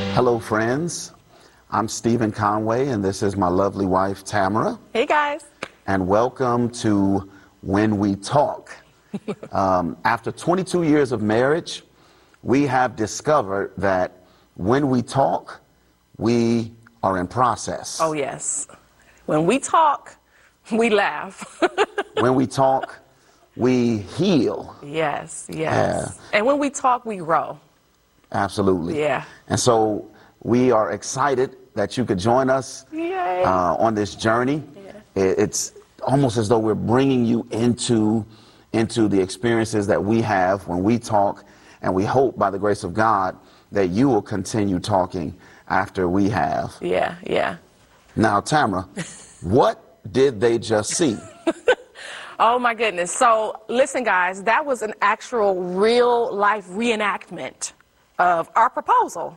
Hello, friends. I'm Stephen Conway, and this is my lovely wife, Tamara. Hey, guys. And welcome to When We Talk. After 22 years of marriage, we have discovered that when we talk, we are in process. Oh, yes. When we talk, we laugh. When we talk, we heal. Yes, yes. Yeah. And when we talk, we grow. Absolutely. Yeah. And so we are excited that you could join us on this journey. Yeah. It's almost as though we're bringing you into the experiences that we have when we talk, and we hope by the grace of God that you will continue talking after we have. Yeah, yeah. Now, Tamara, what did they just see? Oh, my goodness. So, listen, guys, that was an actual real-life reenactment of our proposal.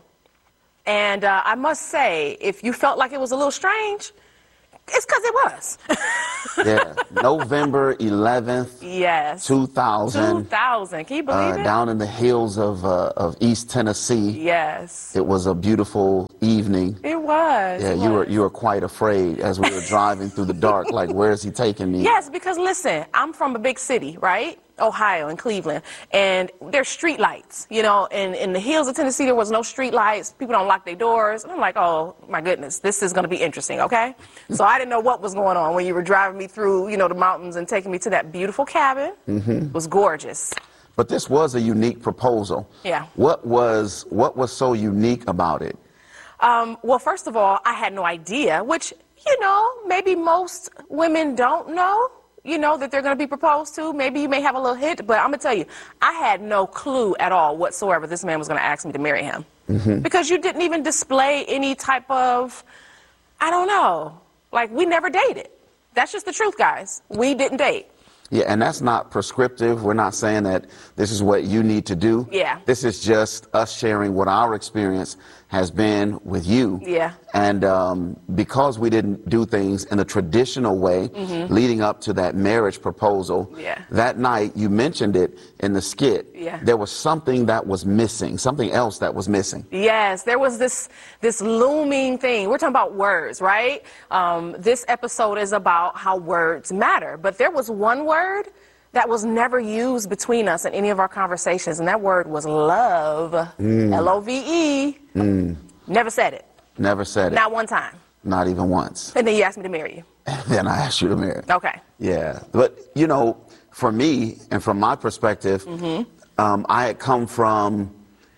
And I must say, if you felt like it was a little strange, it's because it was. Yeah, November 11th, yes, 2000. 2000, can you believe it? Down in the hills of East Tennessee. Yes. It was a beautiful evening. It was. Yeah, you were quite afraid as we were driving through the dark, like, where is he taking me? Yes, because listen, I'm from a big city, right? Ohio and Cleveland, and there's street lights, you know, and in the hills of Tennessee there was no street lights. People don't lock their doors. And I'm like, oh my goodness, this is going to be interesting, okay? So I didn't know what was going on when you were driving me through, you know, the mountains and taking me to that beautiful cabin. Mm-hmm. It was gorgeous. But this was a unique proposal. Yeah. What was so unique about it? Well, first of all, I had no idea, which, you know, maybe most women don't know. You know, that they're going to be proposed to. Maybe you may have a little hint, but I'm going to tell you, I had no clue at all whatsoever this man was going to ask me to marry him. Mm-hmm. Because you didn't even display any type of, I don't know, like, we never dated. That's just the truth, guys. We didn't date. Yeah, and that's not prescriptive. We're not saying that this is what you need to do. Yeah. This is just us sharing what our experience has been with you. Yeah. And because we didn't do things in the traditional way, mm-hmm. leading up to that marriage proposal, that night, you mentioned it in the skit, there was something that was missing, something else that was missing. Yes, there was this looming thing. We're talking about words, right? This episode is about how words matter, but there was one word that was never used between us in any of our conversations, and that word was love. L-O-V-E. Never said it. Never said it. Not one time. Not even once. And then you asked me to marry you. Then I asked you to marry. Okay. Yeah. But, you know, for me and from my perspective, mm-hmm. I had come from,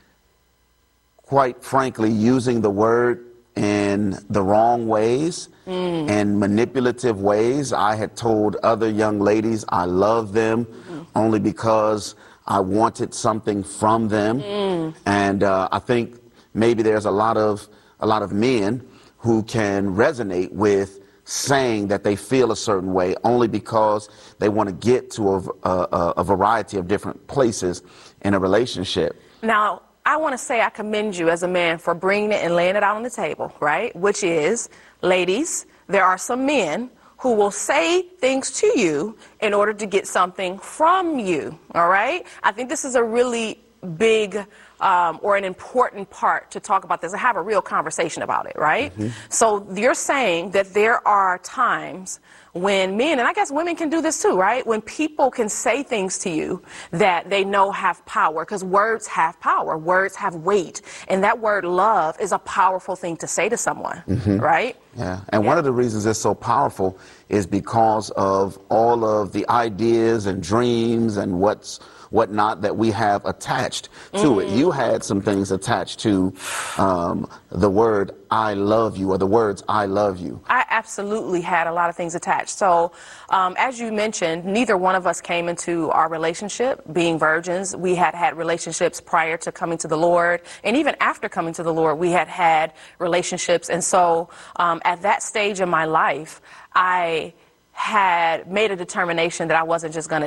quite frankly, using the word in the wrong ways and manipulative ways. I had told other young ladies I love them only because I wanted something from them. And I think maybe there's a lot of men who can resonate with saying that they feel a certain way only because they want to get to a variety of different places in a relationship. Now, I want to say I commend you as a man for bringing it and laying it out on the table, right? Which is, ladies, there are some men who will say things to you in order to get something from you, all right? I think this is a really big or an important part to talk about this and have a real conversation about it, right? Mm-hmm. So you're saying that there are times when men, and I guess women can do this too, right? When people can say things to you that they know have power, because words have power, words have weight, and that word love is a powerful thing to say to someone, right? Yeah, and one of the reasons it's so powerful is because of all of the ideas and dreams and whatnot that we have attached to it. You had some things attached to the word I love you, or the words I love you. I absolutely had a lot of things attached. So as you mentioned, neither one of us came into our relationship being virgins. We had had relationships prior to coming to the Lord, and even after coming to the Lord, we had had relationships. And so at that stage in my life, I had made a determination that I wasn't just going to date.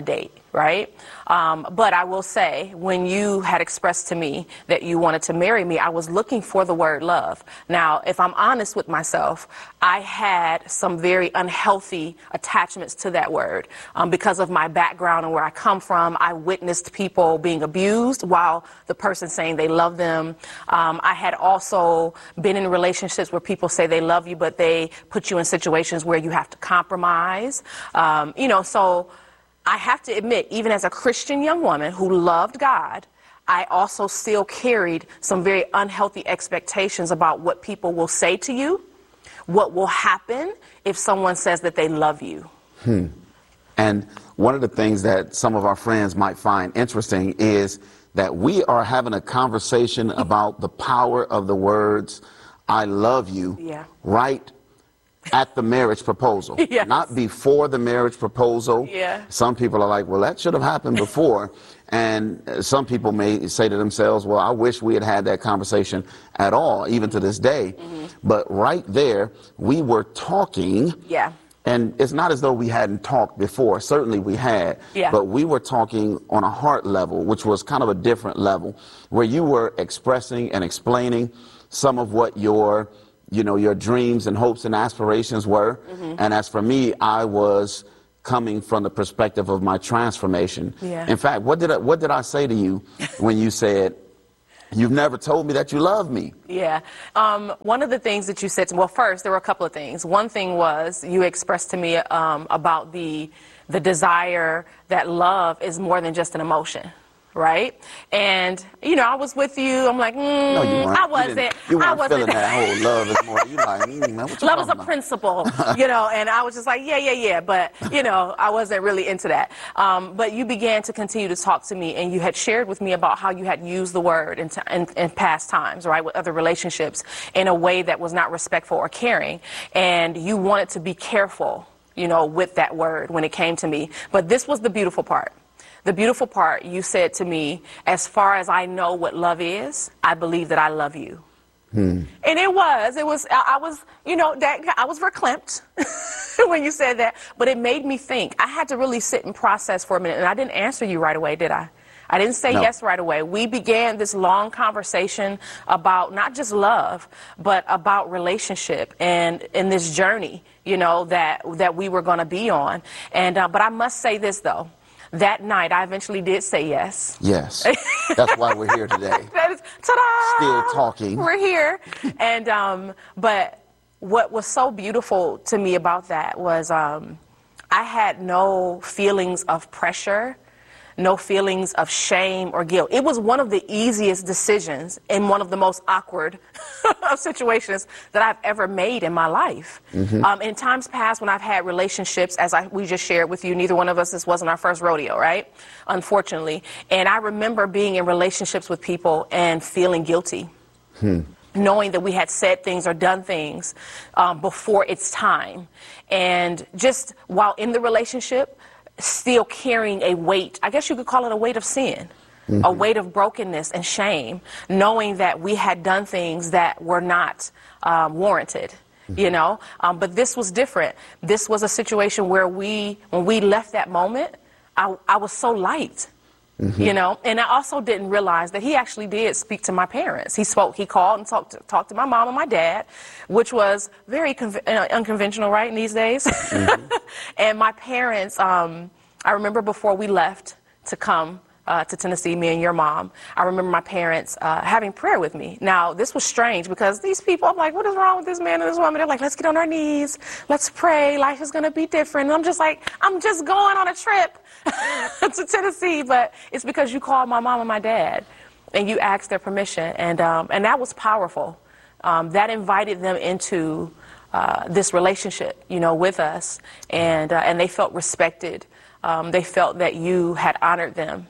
right? But I will say, when you had expressed to me that you wanted to marry me, I was looking for the word love. Now, if I'm honest with myself, I had some very unhealthy attachments to that word. Because of my background and where I come from, I witnessed people being abused while the person saying they love them. I had also been in relationships where people say they love you, but they put you in situations where you have to compromise. So I have to admit, even as a Christian young woman who loved God, I also still carried some very unhealthy expectations about what people will say to you, what will happen if someone says that they love you. And one of the things that some of our friends might find interesting is that we are having a conversation about the power of the words, I love you, right at the marriage proposal, not before the marriage proposal. Some people are like, well, that should have happened before. And some people may say to themselves, well, I wish we had had that conversation at all, even to this day. But right there, we were talking. And it's not as though we hadn't talked before. Certainly we had. But we were talking on a heart level, which was kind of a different level, where you were expressing and explaining some of what your dreams and hopes and aspirations were. And as for me, I was coming from the perspective of my transformation. In fact, what did I say to you when you said, you've never told me that you love me? One of the things that you said, well, first, there were a couple of things. One thing was you expressed to me about the desire that love is more than just an emotion. Right? And, I was with you. I'm like, no, you weren't. I wasn't. You weren't feeling that whole love is more. You like, man, what you love is a about? Principle, and I was just like, yeah. But, I wasn't really into that. But you began to continue to talk to me, and you had shared with me about how you had used the word in past times, right, with other relationships in a way that was not respectful or caring. And you wanted to be careful, with that word when it came to me. But this was the beautiful part. The beautiful part, you said to me, as far as I know what love is, I believe that I love you. And I was verklempt when you said that, but it made me think. I had to really sit and process for a minute, and I didn't answer you right away, did I? I didn't say yes right away. We began this long conversation about not just love, but about relationship and in this journey, that we were going to be on. And but I must say this, though. That night, I eventually did say yes. Yes. That's why we're here today. That is, ta-da! Still talking. We're here. And, but what was so beautiful to me about that was I had no feelings of pressure, no feelings of shame or guilt. It was one of the easiest decisions in one of the most awkward of situations that I've ever made in my life. In times past when I've had relationships, we just shared with you, neither one of us, this wasn't our first rodeo, right? Unfortunately. And I remember being in relationships with people and feeling guilty. Knowing that we had said things or done things before it's time. And just while in the relationship, still carrying a weight, I guess you could call it a weight of sin, a weight of brokenness and shame, knowing that we had done things that were not warranted, but this was different. This was a situation where when we left that moment, I was so light. And I also didn't realize that he actually did speak to my parents. He called and talked to my mom and my dad, which was very unconventional, right, in these days. And my parents, I remember before we left to come to Tennessee, me and your mom, I remember my parents having prayer with me. Now, this was strange because these people, I'm like, what is wrong with this man and this woman? They're like, let's get on our knees. Let's pray. Life is going to be different. And I'm just like, I'm just going on a trip to Tennessee. But it's because you called my mom and my dad and you asked their permission. And that was powerful. That invited them into this relationship, with us. And they felt respected. They felt that you had honored them.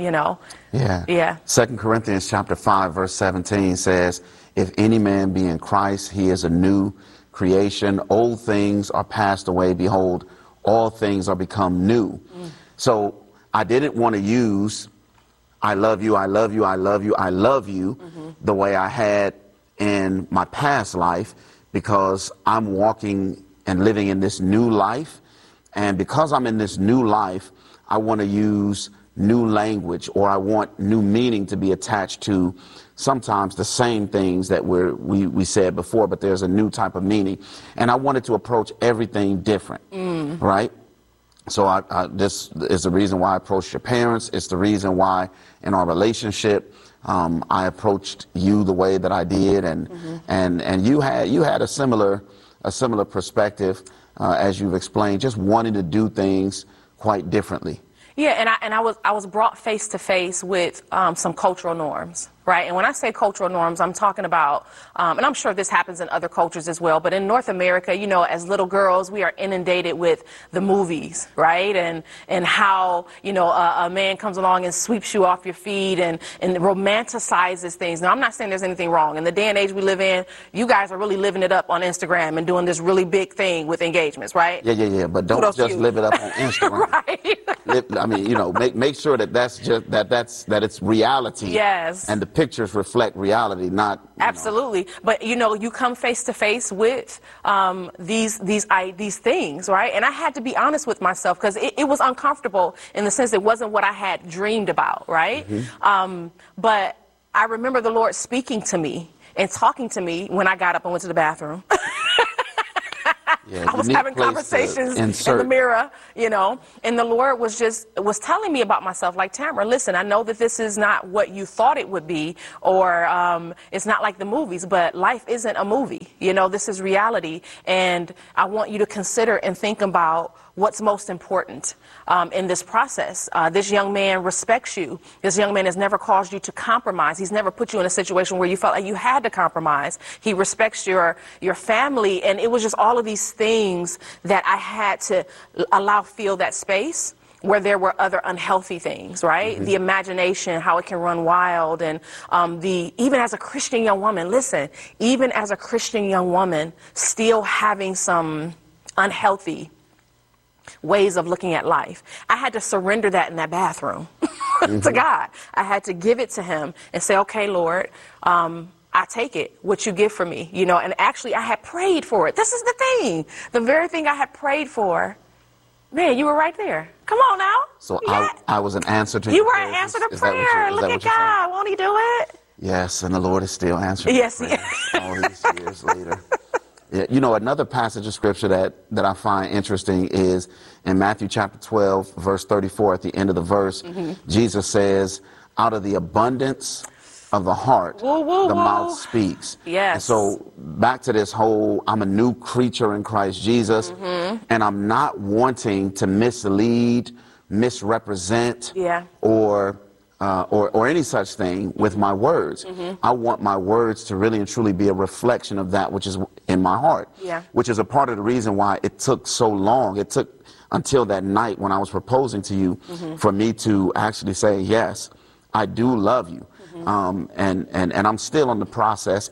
Yeah. 2 Corinthians chapter 5, verse 17 says, if any man be in Christ, he is a new creation. Old things are passed away. Behold, all things are become new. So I didn't want to use I love you, I love you, I love you, I love you the way I had in my past life, because I'm walking and living in this new life. And because I'm in this new life, I want to use new language, or I want new meaning to be attached to sometimes the same things that we said before, but there's a new type of meaning. And I wanted to approach everything different, right? So this is the reason why I approached your parents. It's the reason why in our relationship, I approached you the way that I did, and you had a similar perspective, as you've explained, just wanting to do things quite differently. Yeah, and I was brought face to face with some cultural norms, right? And when I say cultural norms, I'm talking about, and I'm sure this happens in other cultures as well, but in North America, you know, as little girls, we are inundated with the movies, right? And how, you know, a man comes along and sweeps you off your feet and romanticizes things. Now, I'm not saying there's anything wrong. In the day and age we live in, you guys are really living it up on Instagram and doing this really big thing with engagements, right? Yeah. But don't just live it up on Instagram. Right. I mean, you know, make sure that that it's reality. Yes. And the pictures reflect reality, not. Absolutely. But, you know, you come face to face with these things, right? And I had to be honest with myself because it was uncomfortable in the sense it wasn't what I had dreamed about, right? But I remember the Lord speaking to me and talking to me when I got up and went to the bathroom. Yeah, I was having conversations in the mirror, you know, and the Lord was telling me about myself, like, Tamara, listen, I know that this is not what you thought it would be, or it's not like the movies, but life isn't a movie. You know, this is reality, and I want you to consider and think about what's most important in this process. This young man respects you. This young man has never caused you to compromise. He's never put you in a situation where you felt like you had to compromise. He respects your family, and it was just all of these things that I had to feel that space where there were other unhealthy things, right? The imagination, how it can run wild, and even as a Christian young woman, listen, even as a Christian young woman, still having some unhealthy ways of looking at life. I had to surrender that in that bathroom to God. I had to give it to him and say, okay, Lord, I take it, what you give for me, you know, and actually I had prayed for it. This is the thing. The very thing I had prayed for, man, you were right there. Come on now. So I was an answer to you were an answer to prayer. Look at God. Won't he do it? Yes, and the Lord is still answering. Yes, all these years later. Yeah, you know, another passage of scripture that I find interesting is in Matthew chapter 12, verse 34, at the end of the verse, Jesus says, out of the abundance of the heart, the mouth speaks. Yes. And so back to this whole, I'm a new creature in Christ Jesus, and I'm not wanting to mislead, misrepresent, or any such thing with my words. I want my words to really and truly be a reflection of that which is in my heart, which is a part of the reason why it took so long. It took until that night when I was proposing to you for me to actually say, yes, I do love you. And I'm still in the process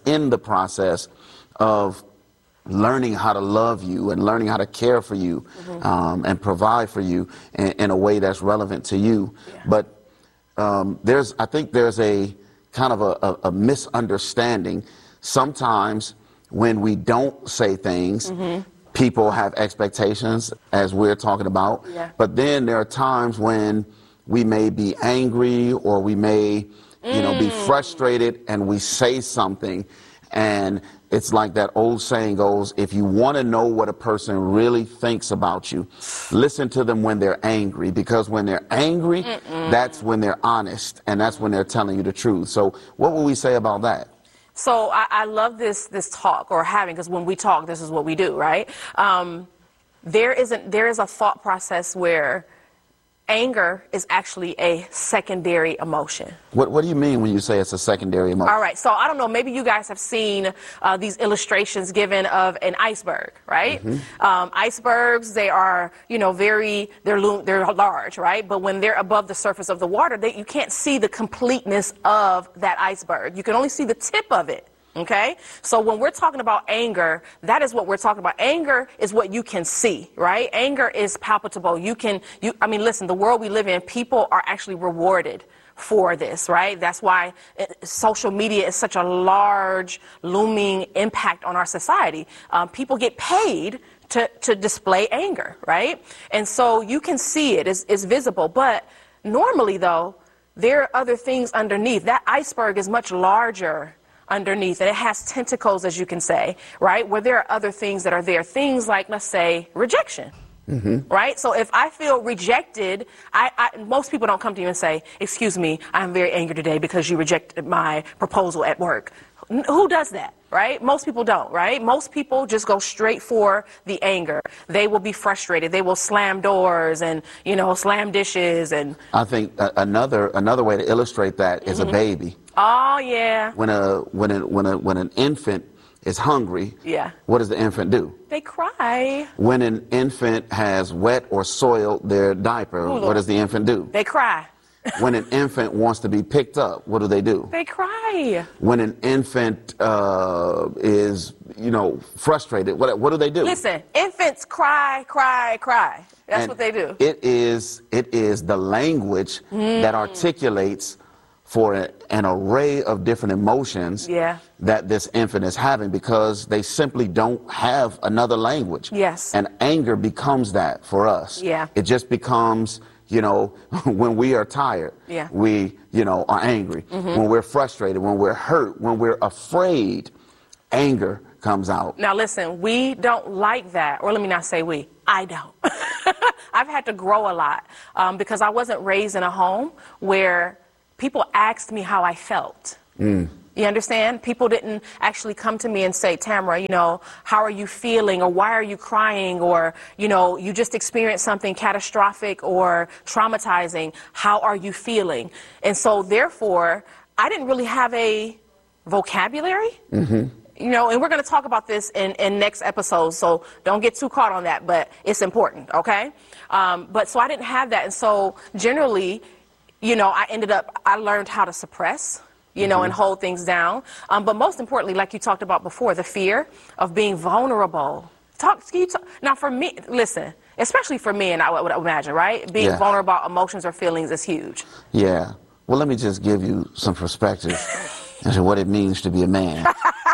of learning how to love you and learning how to care for you and provide for you in a way that's relevant to you. But I think there's a kind of a misunderstanding. Sometimes when we don't say things, people have expectations, as we're talking about. But then there are times when we may be angry or we may, you know, be frustrated, and we say something. And it's like that old saying goes, if you want to know what a person really thinks about you, listen to them when they're angry, because when they're angry, that's when they're honest, and that's when they're telling you the truth. So what would we say about that? So I love this talk, or having, because when we talk, this is what we do, right? There is a thought process where anger is actually a secondary emotion. What do you mean when you say it's a secondary emotion? All right, so I don't know, maybe you guys have seen these illustrations given of an iceberg, right? Icebergs, they are, you know, they're large, right? But when they're above the surface of the water, you can't see the completeness of that iceberg. You can only see the tip of it. Okay? So when we're talking about anger, that is what we're talking about. Anger is what you can see, right? Anger is palpable. I mean, listen, the world we live in, people are actually rewarded for this, right? That's why social media is such a large, looming impact on our society. People get paid to display anger, right? And so you can see it, it's visible. But normally, though, there are other things underneath. That iceberg is much larger underneath, and it has tentacles, as you can say, right? Where there are other things that are there. Things like, let's say, rejection. Right? So if I feel rejected, most people don't come to you and say, excuse me, I'm very angry today because you rejected my proposal at work. Who does that? Right? Most people don't, right? Most people just go straight for the anger. They will be frustrated. They will slam doors and, slam dishes. And I think another way to illustrate that is a baby. Oh, yeah. When an infant is hungry, yeah, what does the infant do? They cry. When an infant has wet or soiled their diaper, what does the infant do? They cry. When an infant wants to be picked up, what do? They cry. When an infant is, frustrated, what do? Listen, infants cry. That's what they do. It is the language that articulates for an array of different emotions that this infant is having, because they simply don't have another language. Yes. And anger becomes that for us. Yeah. It just becomes, when we are tired, we, are angry. When we're frustrated, when we're hurt, when we're afraid, anger comes out. Now listen, we don't like that, or let me not say we. I don't. I've had to grow a lot because I wasn't raised in a home where people asked me how I felt. You understand? People didn't actually come to me and say, Tamara, how are you feeling, or why are you crying, or, you just experienced something catastrophic or traumatizing. How are you feeling? And so therefore, I didn't really have a vocabulary. And we're going to talk about this in next episodes, so don't get too caught on that, but it's important, okay? But so I didn't have that, and so generally, I learned how to suppress, and hold things down. But most importantly, like you talked about before, the fear of being vulnerable. Now, for me, listen, especially for me, and I would imagine, right? Being vulnerable about emotions or feelings is huge. Yeah. Well, let me just give you some perspective into what it means to be a man.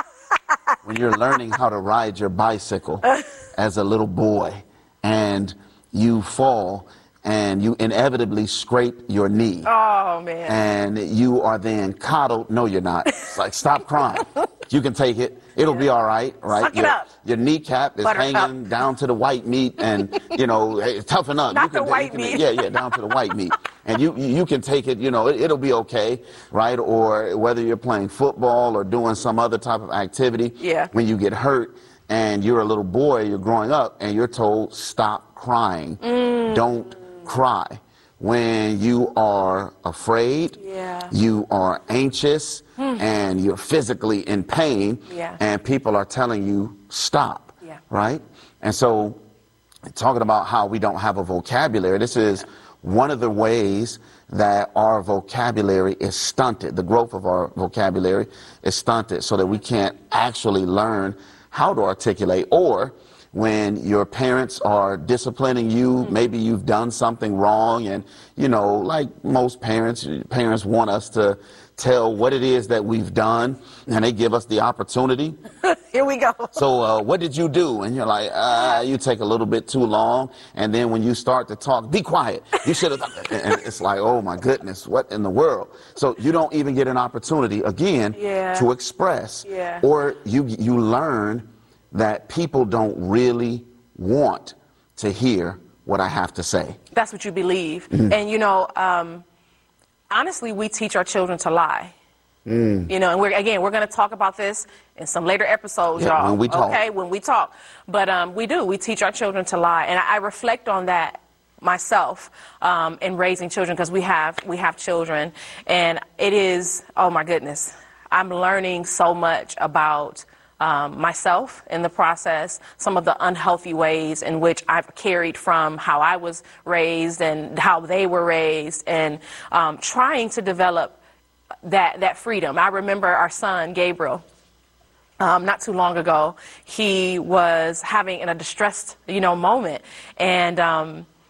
When you're learning how to ride your bicycle as a little boy, and you fall, and you inevitably scrape your knee. Oh, man. And you are then coddled. No, you're not. It's like, stop crying. You can take it. It'll be all right, right? Suck it up. Your kneecap is hanging down to the white meat, and, hey, toughen up. Not the white meat. Yeah, down to the white meat. And you can take it, it'll be okay, right? Or whether you're playing football or doing some other type of activity, when you get hurt and you're a little boy, you're growing up, and you're told, stop crying. Don't cry. When you are afraid, you are anxious, and you're physically in pain, and people are telling you stop, right? And so talking about how we don't have a vocabulary, this is one of the ways that our vocabulary is stunted. The growth of our vocabulary is stunted, so that we can't actually learn how to articulate. Or when your parents are disciplining you, maybe you've done something wrong, and, like most parents want us to tell what it is that we've done, and they give us the opportunity. Here we go. So what did you do? And you're like, you take a little bit too long, and then when you start to talk, be quiet. You should have done that. And it's like, oh my goodness, what in the world? So you don't even get an opportunity, again, to express. Or you learn that people don't really want to hear what I have to say. That's what you believe. And, honestly, we teach our children to lie. And we're going to talk about this in some later episodes, y'all. When we talk. Okay, when we talk. But we teach our children to lie. And I reflect on that myself in raising children, because we have children. And it is, oh my goodness, I'm learning so much about myself in the process, some of the unhealthy ways in which I've carried from how I was raised and how they were raised, and trying to develop that freedom. I remember our son, Gabriel, not too long ago, he was having a distressed, moment, and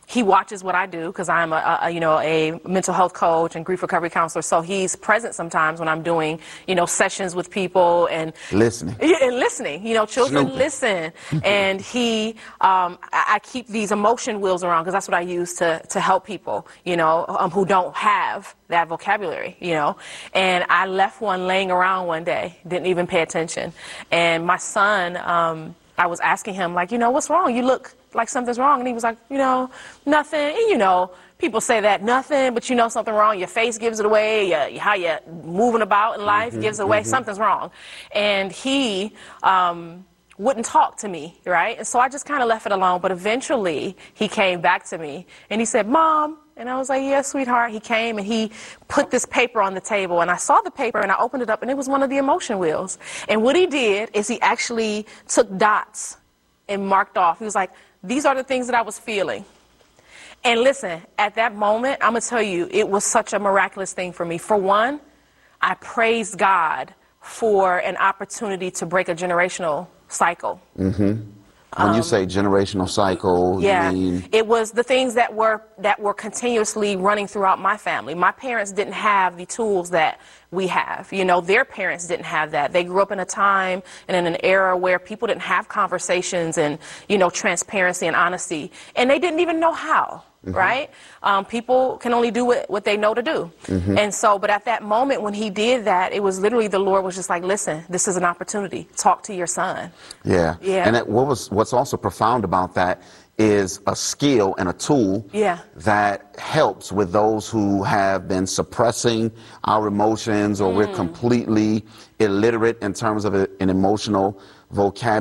he watches what I do because I'm a mental health coach and grief recovery counselor. So he's present sometimes when I'm doing, sessions with people and listening. And listening. Children Snooping. listen. And I keep these emotion wheels around because that's what I use to help people, who don't have that vocabulary, And I left one laying around one day, didn't even pay attention. And my son, I was asking him, like, what's wrong? You look like something's wrong. And he was like, nothing. And, people say that, nothing, but something wrong. Your face gives it away. How you're moving about in life gives it away. Something's wrong. And he wouldn't talk to me, right? And so I just kind of left it alone. But eventually he came back to me and he said, Mom. And I was like, yeah, sweetheart. He came and he put this paper on the table. And I saw the paper and I opened it up and it was one of the emotion wheels. And what he did is he actually took dots and marked off. He was like, these are the things that I was feeling. And listen, at that moment, I'm going to tell you, it was such a miraculous thing for me. For one, I praised God for an opportunity to break a generational cycle. When you say generational cycle, yeah, you mean? It was the things that were continuously running throughout my family. My parents didn't have the tools that we have. Their parents didn't have that. They grew up in a time and in an era where people didn't have conversations and, transparency and honesty. And they didn't even know how. Right? People can only do what they know to do. And so, but at that moment when he did that, it was literally the Lord was just like, listen, this is an opportunity. Talk to your son. Yeah. And what's also profound about that is a skill and a tool that helps with those who have been suppressing our emotions or we're completely illiterate in terms of an emotional vocabulary.